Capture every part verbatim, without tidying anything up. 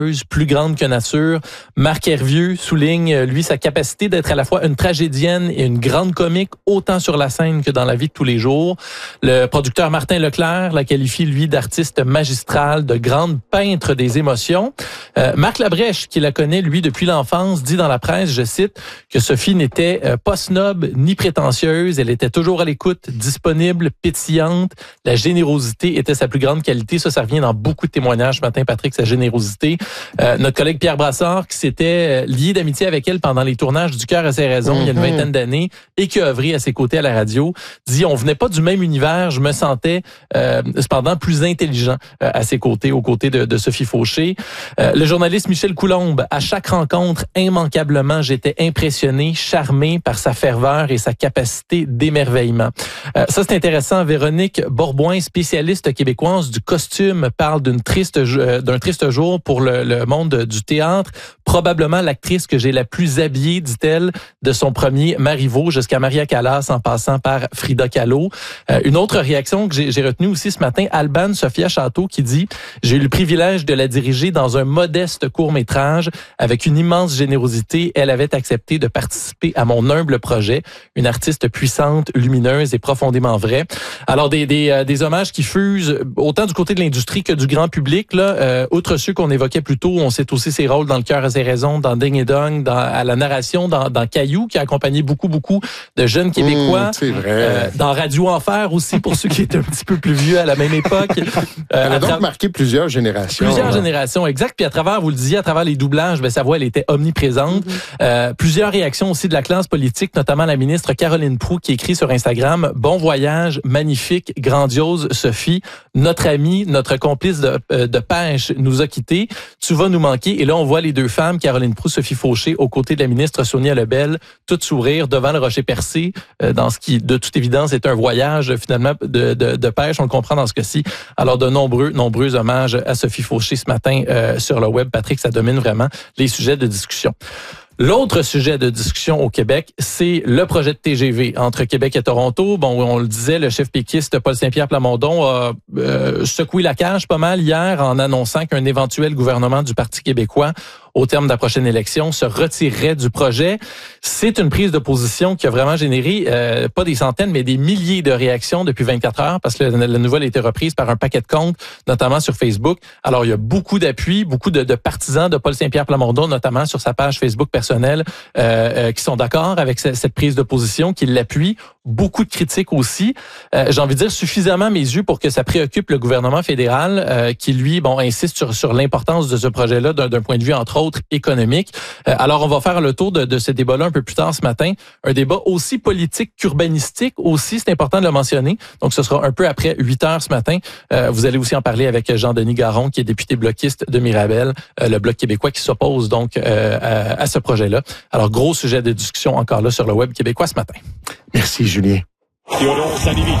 plus grande que nature. Marc Hervieux souligne, lui, sa capacité d'être à la fois une tragédienne et une grande comique, autant sur la scène que dans la vie de tous les jours. Le producteur Martin Leclerc la qualifie, lui, d'artiste magistrale, de grande peintre des émotions. Euh, Marc Labrèche, qui la connaît, lui, depuis l'enfance, dit dans la presse, je cite, que Sophie n'était euh, pas snob ni prétentieuse. Elle était toujours à l'écoute, disponible, pétillante. La générosité était sa plus grande qualité. Ça, ça revient dans beaucoup de témoignages ce matin, Patrick, sa générosité. Euh, notre collègue Pierre Brassard, qui s'était lié d'amitié avec elle pendant les tournages du Cœur à ses raisons, mm-hmm. il y a une vingtaine d'années, et qui a œuvré à ses côtés à la radio, dit, on venait pas du même univers, je me sentais euh, cependant plus intelligent euh, à ses côtés, aux côtés de, de Sophie Fauché. Euh, le journaliste Michel Coulombe, à chaque rencontre, immanquablement, j'étais impressionné, charmé par sa ferveur et sa capacité d'émerveillement. Euh, ça, c'est intéressant. Véronique Bourboin, spécialiste québécoise du costume, parle d'une triste, euh, d'un triste jour pour le, le monde du théâtre. Probablement l'actrice que j'ai la plus habillée, dit-elle, de son premier Marivaux jusqu'à Maria Callas en passant par Frida Kahlo. Euh, une autre réaction que j'ai, j'ai retenue aussi ce matin, Alban Sophia Château qui dit « J'ai eu le privilège de la diriger dans un modeste court-métrage. Avec une immense générosité, elle avait accepté de participer à mon humble projet. Une artiste puissante, lumineuse et profondément vraie. » Alors, des, des, euh, des hommages qui fusent autant du côté de l'industrie que du grand public. Là, euh, outre ceux qu'on évoquait plus tôt, on sait aussi ses rôles dans Le Cœur à ses raisons, dans Ding et Dong, dans, à la narration, dans, dans Caillou, qui a accompagné beaucoup, beaucoup de jeunes Québécois. Mmh, c'est vrai. Euh, dans Radio Enfer aussi, pour ceux qui étaient un petit peu plus vieux à la même époque. Euh, elle a donc tra- marqué plusieurs générations. Plusieurs hein. générations, exact. Puis à travers, vous le disiez, à travers les doublages, ben, sa voix, elle était omniprésente. Mmh. Euh, plusieurs réactions aussi de la classe politique, notamment la ministre Caroline Proulx, qui écrit sur Instagram, « Bon voyage, magnifique, grandiose, Sophie. Notre amie, notre complice de, euh, de pêche nous a quittés. Tu vas nous manquer. » Et là, on voit les deux femmes, Caroline Proulx, Sophie Fauché, aux côtés de la ministre Sonia Lebel, toutes sourire devant le rocher percé, euh, dans ce qui, de toute évidence, est un voyage, finalement, de, de, de pêche. On le comprend dans ce cas-ci. Alors, de nombreux, nombreux hommages à Sophie Fauché ce matin euh, sur le web. Patrick, ça domine vraiment les sujets de discussion. L'autre sujet de discussion au Québec, c'est le projet de T G V entre Québec et Toronto. Bon, on le disait, le chef péquiste Paul Saint-Pierre Plamondon a euh, secoué la cage pas mal hier en annonçant qu'un éventuel gouvernement du Parti québécois, au terme de la prochaine élection, se retirerait du projet. C'est une prise de position qui a vraiment généré euh, pas des centaines, mais des milliers de réactions depuis vingt-quatre heures, parce que la, la nouvelle a été reprise par un paquet de comptes, notamment sur Facebook. Alors, il y a beaucoup d'appui, beaucoup de, de partisans de Paul Saint-Pierre Plamondon, notamment sur sa page Facebook personnelle, euh, euh, qui sont d'accord avec ce, cette prise de position, qui l'appuient. Beaucoup de critiques aussi. Euh, j'ai envie de dire suffisamment à mes yeux pour que ça préoccupe le gouvernement fédéral, euh, qui lui, bon, insiste sur sur l'importance de ce projet-là d'un, d'un point de vue entre autres économique. Euh, alors, on va faire le tour de, de ce débat-là un peu plus tard ce matin. Un débat aussi politique qu'urbanistique aussi, c'est important de le mentionner. Donc, ce sera un peu après huit heures ce matin. Euh, vous allez aussi en parler avec Jean-Denis Garon, qui est député bloquiste de Mirabel, euh, le Bloc québécois qui s'oppose donc euh, à, à ce projet-là. Alors, gros sujet de discussion encore là sur le web québécois ce matin. Merci, Julien. Theodore, ça limite.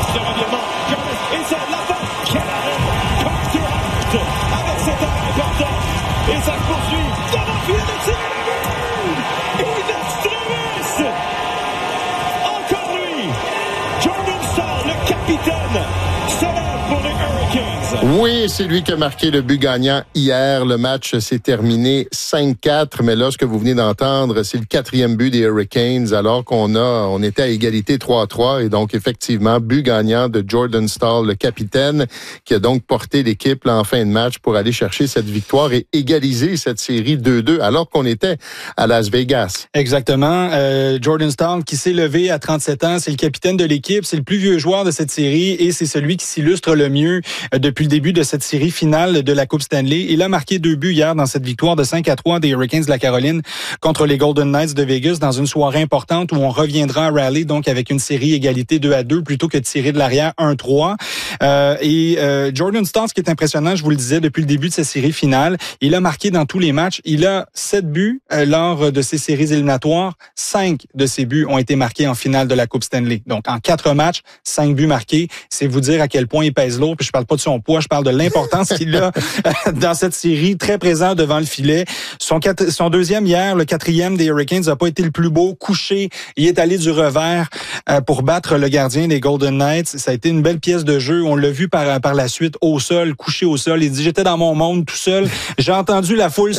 Et ça, la fin. Quel arrêt. Comme direct. Avec cet arrêt important. Et ça se poursuit. Dans le filet de tir. Yves Davis. Encore lui. Jordan Staal, le capitaine. Célèbre pour les Hurricanes. Oui, c'est lui qui a marqué le but gagnant hier. Le match s'est terminé cinq quatre, mais là, ce que vous venez d'entendre, c'est le quatrième but des Hurricanes, alors qu'on a, on était à égalité trois trois. Et donc, effectivement, but gagnant de Jordan Staal, le capitaine, qui a donc porté l'équipe là, en fin de match pour aller chercher cette victoire et égaliser cette série deux deux, alors qu'on était à Las Vegas. Exactement. Euh, Jordan Staal, qui s'est levé à trente-sept ans, c'est le capitaine de l'équipe, c'est le plus vieux joueur de cette série et c'est celui qui s'illustre le mieux euh, depuis le début de cette série finale de la Coupe Stanley. Il a marqué deux buts hier dans cette victoire de cinq à trois des Hurricanes de la Caroline contre les Golden Knights de Vegas dans une soirée importante où on reviendra à Raleigh, donc avec une série égalité deux à deux plutôt que de tirer de l'arrière un trois. Euh, et euh, Jordan Staal, ce qui est impressionnant, je vous le disais, depuis le début de cette série finale, il a marqué dans tous les matchs. Il a sept buts euh, lors de ces séries éliminatoires. Cinq de ces buts ont été marqués en finale de la Coupe Stanley. Donc, en quatre matchs, cinq buts marqués. C'est vous dire à quel point il pèse lourd. Puis je parle pas de son poids, je parle de l'importance qu'il a dans cette série, très présent devant le filet. Son, quatre, son deuxième hier, le quatrième des Hurricanes, n'a pas été le plus beau. Couché, il est allé du revers euh, pour battre le gardien des Golden Knights. Ça a été une belle pièce de jeu. On l'a vu par, par la suite au sol, couché au sol. Il dit, j'étais dans mon monde tout seul. J'ai entendu la foule